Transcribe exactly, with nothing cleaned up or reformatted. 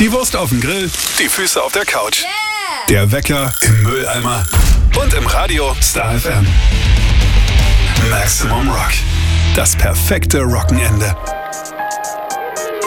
Die Wurst auf dem Grill, die Füße auf der Couch. Yeah! Der Wecker im Mülleimer und im Radio Star F M. Maximum Rock. Das perfekte Rockenende.